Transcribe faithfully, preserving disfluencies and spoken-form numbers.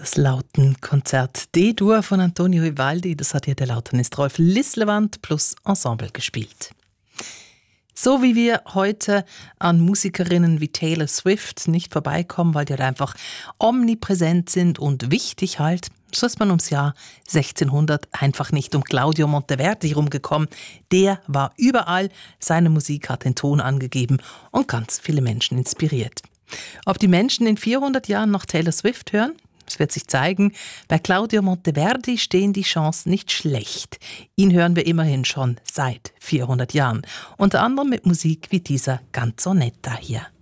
Das Lautenkonzert D-Dur von Antonio Vivaldi, das hat hier der Lautenist Rolf Lislewand plus Ensemble gespielt. So wie wir heute an Musikerinnen wie Taylor Swift nicht vorbeikommen, weil die halt einfach omnipräsent sind und wichtig halt, so ist man ums Jahr sechzehnhundert einfach nicht um Claudio Monteverdi herumgekommen. Der war überall, seine Musik hat den Ton angegeben und ganz viele Menschen inspiriert. Ob die Menschen in vierhundert Jahren noch Taylor Swift hören? Es wird sich zeigen. Bei Claudio Monteverdi stehen die Chancen nicht schlecht. Ihn hören wir immerhin schon seit vierhundert Jahren. Unter anderem mit Musik wie dieser Canzonetta hier.